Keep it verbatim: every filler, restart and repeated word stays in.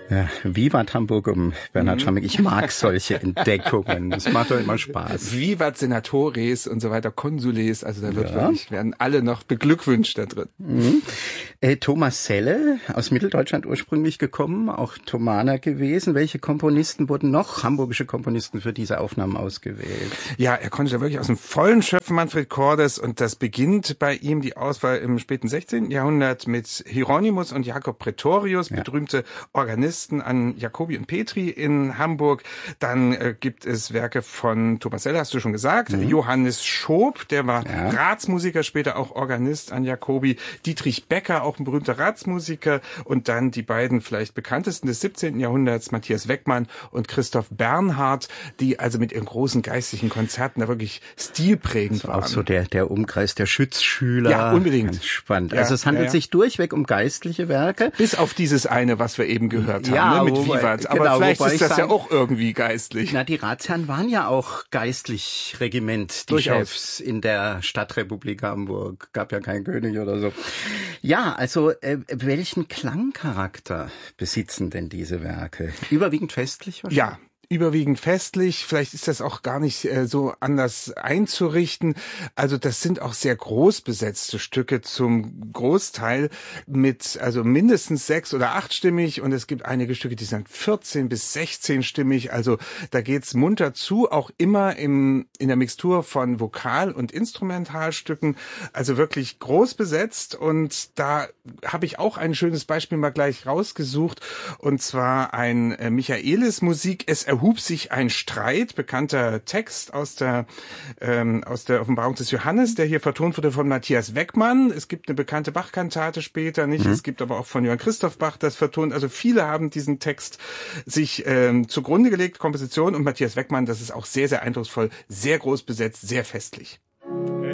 Ja, Vivat Hamburgum, Bernhard Schammick. Ich mag solche Entdeckungen. Das macht doch immer Spaß. Vivat Senatores und so weiter, Consules. Also da wird Ja. wirklich, werden alle noch beglückwünscht da drin. Mhm. Äh, Thomas Selle, aus Mitteldeutschland ursprünglich gekommen, auch Thomaner gewesen. Welche Komponisten wurden noch, hamburgische Komponisten, für diese Aufnahmen ausgewählt? Ja, er konnte da wirklich aus dem Vollen schöpfen, Manfred Cordes. Und das beginnt bei ihm, die Auswahl im späten sechzehnten. Jahrhundert mit Hieronymus und Jakob Pretorius, ja. berühmte Organisten an Jacobi und Petri in Hamburg. Dann äh, gibt es Werke von Thomas Selle, hast du schon gesagt. Mhm. Johannes Schoop, der war ja. Ratsmusiker, später auch Organist an Jacobi. Dietrich Becker, auch ein berühmter Ratsmusiker. Und dann die beiden vielleicht bekanntesten des siebzehnten. Jahrhunderts, Matthias Weckmann und Christoph Bernhard, die also mit ihren großen geistlichen Konzerten da wirklich stilprägend also waren. Auch so der, der Umkreis der Schützschüler. Ja, unbedingt. Ganz spannend. Ja, also es handelt ja, ja. sich durchweg um geistliche Werke. Bis auf dieses eine, was wir eben gehört haben, ja, ne, mit wobei, Vivat. Aber genau, vielleicht ist das sagen, ja auch irgendwie geistlich. Na, die Ratsherren waren ja auch geistlich Regiment, die Durchaus. Chefs in der Stadtrepublik Hamburg. Gab ja keinen König oder so. Ja, also äh, welchen Klangcharakter besitzen denn diese Werke? Überwiegend festlich wahrscheinlich? Ja. Überwiegend festlich, vielleicht ist das auch gar nicht äh, so anders einzurichten. Also das sind auch sehr groß besetzte Stücke zum Großteil mit also mindestens sechs- oder achtstimmig und es gibt einige Stücke, die sind vierzehn- bis sechzehnstimmig. Also da geht's munter zu, auch immer im in der Mixtur von Vokal- und Instrumentalstücken. Also wirklich groß besetzt und da habe ich auch ein schönes Beispiel mal gleich rausgesucht und zwar ein äh, Michaelis-Musik. Es erhub sich ein Streit, bekannter Text aus der ähm, aus der Offenbarung des Johannes, der hier vertont wurde von Matthias Weckmann. Es gibt eine bekannte Bach-Kantate später, nicht? Mhm. Es gibt aber auch von Johann Christoph Bach das vertont. Also viele haben diesen Text sich ähm, zugrunde gelegt, Komposition und Matthias Weckmann, das ist auch sehr, sehr eindrucksvoll, sehr groß besetzt, sehr festlich.